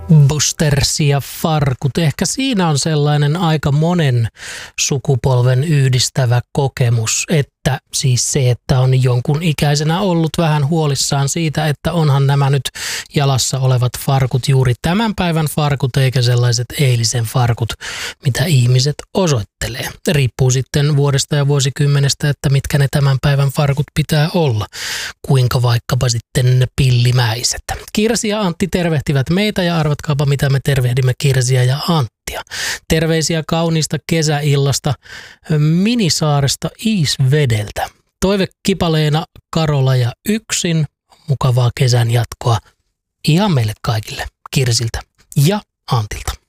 Busters ja farkut. Ehkä siinä on sellainen aika monen sukupolven yhdistävä kokemus, että siis se, että on jonkun ikäisenä ollut vähän huolissaan siitä, että onhan nämä nyt jalassa olevat farkut juuri tämän päivän farkut eikä sellaiset eilisen farkut, mitä ihmiset osoittelee. Riippuu sitten vuodesta ja vuosikymmenestä, että mitkä ne tämän päivän farkut pitää olla, kuinka vaikkapa sitten pillimäiset. Kirsi ja Antti tervehtivät meitä ja arvatkaapa mitä me tervehdimme Kirsiä ja Anttia. Terveisiä kauniista kesäillasta Minisaaresta Iisvedeltä. Toive kipaleena Karola ja yksin. Mukavaa kesän jatkoa ihan meille kaikille Kirsiltä ja Antilta.